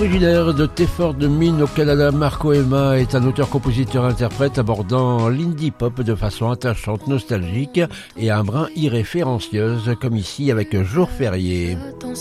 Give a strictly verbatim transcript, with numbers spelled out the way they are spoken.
Originaire de Thetford, Maine au Canada, Marco Elma est un auteur-compositeur-interprète abordant l'indie pop de façon attachante, nostalgique et un brin irréférencieuse, comme ici avec Jour férié.